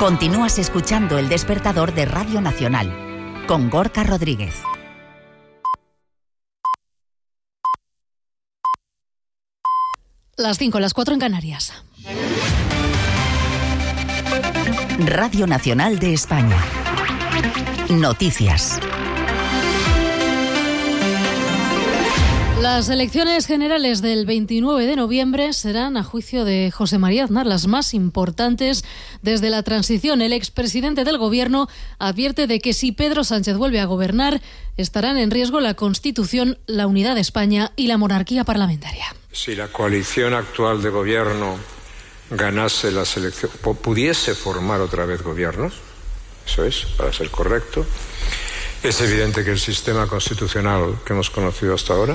Continúas escuchando El Despertador de Radio Nacional, con Gorka Rodríguez. Las 5, las 4 en Canarias. Radio Nacional de España. Noticias. Las elecciones generales del 29 de noviembre serán, a juicio de José María Aznar, las más importantes desde la transición. El expresidente del Gobierno advierte de que si Pedro Sánchez vuelve a gobernar, estarán en riesgo la Constitución, la unidad de España y la monarquía parlamentaria. Si la coalición actual de Gobierno ganase las elecciones, pudiese formar otra vez gobiernos, eso es, para ser correcto, es evidente que el sistema constitucional que hemos conocido hasta ahora,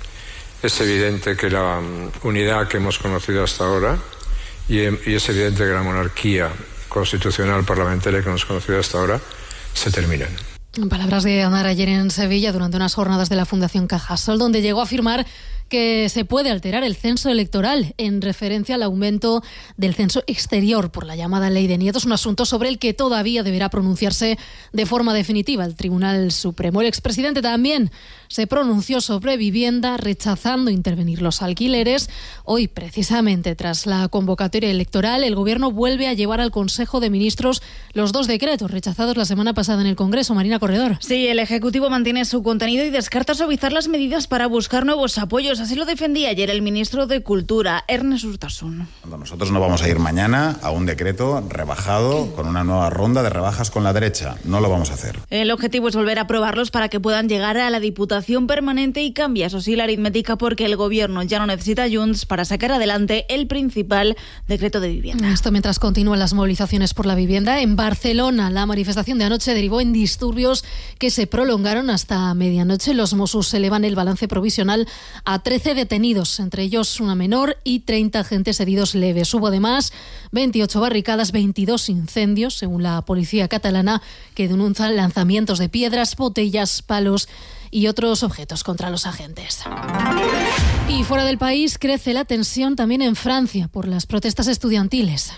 es evidente que la unidad que hemos conocido hasta ahora y es evidente que la monarquía constitucional parlamentaria que hemos conocido hasta ahora se terminan. Palabras de Aznar ayer en Sevilla durante unas jornadas de la Fundación Cajasol, donde llegó a afirmar que se puede alterar el censo electoral en referencia al aumento del censo exterior por la llamada Ley de Nietos, un asunto sobre el que todavía deberá pronunciarse de forma definitiva el Tribunal Supremo. El expresidente también se pronunció sobre vivienda, rechazando intervenir los alquileres. Hoy, precisamente tras la convocatoria electoral, el Gobierno vuelve a llevar al Consejo de Ministros los 2 decretos rechazados la semana pasada en el Congreso. Marina Corredor. Sí, el Ejecutivo mantiene su contenido y descarta suavizar las medidas para buscar nuevos apoyos. Así lo defendía ayer el ministro de Cultura, Ernest Urtasun. Nosotros no vamos a ir mañana a un decreto rebajado con una nueva ronda de rebajas con la derecha. No lo vamos a hacer. El objetivo es volver a aprobarlos para que puedan llegar a la Diputación Permanente y cambia, eso sí, la aritmética porque el Gobierno ya no necesita a Junts para sacar adelante el principal decreto de vivienda. Esto mientras continúan las movilizaciones por la vivienda. En Barcelona, la manifestación de anoche derivó en disturbios que se prolongaron hasta medianoche. Los Mossos elevan el balance provisional a 13 detenidos, entre ellos una menor y 30 agentes heridos leves. Hubo además 28 barricadas, 22 incendios, según la policía catalana, que denuncian lanzamientos de piedras, botellas, palos y otros objetos contra los agentes. Y fuera del país crece la tensión también en Francia por las protestas estudiantiles.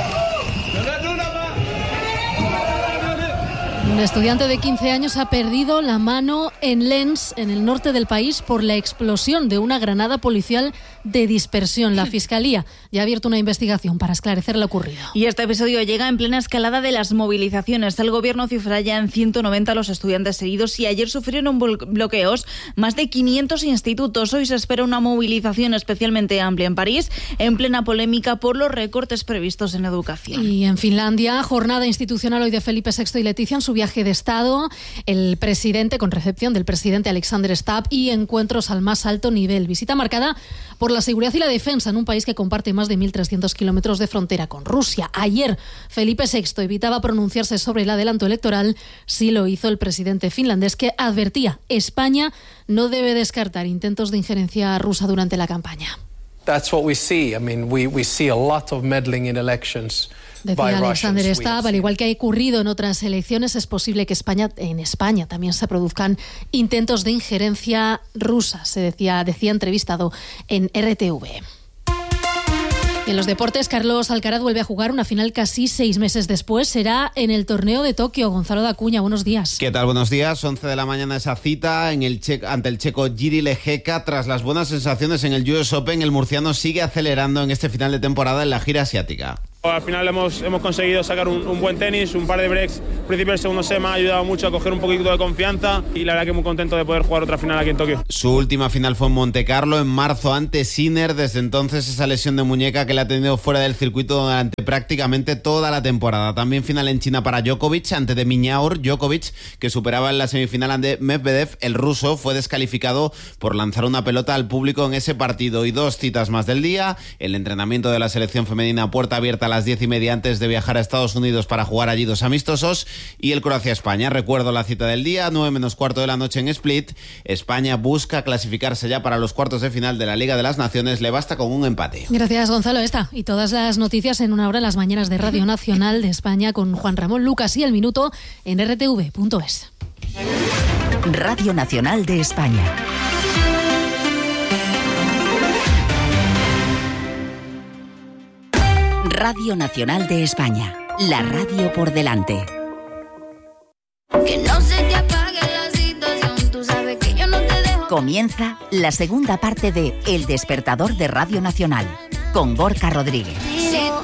Un estudiante de 15 años ha perdido la mano en Lens, en el norte del país, por la explosión de una granada policial de dispersión. La Fiscalía ya ha abierto una investigación para esclarecer lo ocurrido. Y este episodio llega en plena escalada de las movilizaciones. El Gobierno cifra ya en 190 a los estudiantes heridos y ayer sufrieron bloqueos más de 500 institutos. Hoy se espera una movilización especialmente amplia en París, en plena polémica por los recortes previstos en educación. Y en Finlandia, jornada institucional hoy de Felipe VI y Leticia en su viaje de Estado. El presidente, con recepción del presidente Alexander Stubb y encuentros al más alto nivel. Visita marcada por la seguridad y la defensa en un país que comparte más de 1.300 kilómetros de frontera con Rusia. Ayer, Felipe VI evitaba pronunciarse sobre el adelanto electoral. Sí lo hizo el presidente finlandés, que advertía: España no debe descartar intentos de injerencia rusa durante la campaña. That's what we see. I mean, we see a lot of meddling in elections. Decía Alexander Stubb, al igual que ha ocurrido en otras elecciones, es posible que en España también se produzcan intentos de injerencia rusa, decía entrevistado en RTV. Y en los deportes, Carlos Alcaraz vuelve a jugar una final casi 6 meses después. Será en el torneo de Tokio. Gonzalo Dacuña, buenos días. ¿Qué tal? Buenos días. 11 de la mañana esa cita ante el checo Jiri Lehecka. Tras las buenas sensaciones en el US Open, el murciano sigue acelerando en este final de temporada en la gira asiática. Al final hemos conseguido sacar un buen tenis, un par de breaks. Al principio del segundo set me ha ayudado mucho a coger un poquito de confianza y la verdad que muy contento de poder jugar otra final aquí en Tokio. Su última final fue en Montecarlo en marzo ante Sinner. Desde entonces esa lesión de muñeca que le ha tenido fuera del circuito durante prácticamente toda la temporada. También final en China para Djokovic ante de Minaur. Djokovic, que superaba en la semifinal ante Medvedev, el ruso, fue descalificado por lanzar una pelota al público en ese partido. Y 2 citas más del día: el entrenamiento de la selección femenina a puerta abierta a las 10:30 antes de viajar a Estados Unidos para jugar allí 2 amistosos, y el Croacia-España. Recuerdo la cita del día, 9 menos cuarto de la noche en Split. España busca clasificarse ya para los cuartos de final de la Liga de las Naciones. Le basta con un empate. Gracias, Gonzalo. Esta y todas las noticias en una hora en las mañanas de Radio Nacional de España con Juan Ramón Lucas y El Minuto en rtv.es. Radio Nacional de España. Radio Nacional de España, la radio por delante. Que no se te apague la situación, tú sabes que yo no te dejo. Comienza la segunda parte de El Despertador de Radio Nacional, con Gorka Rodríguez.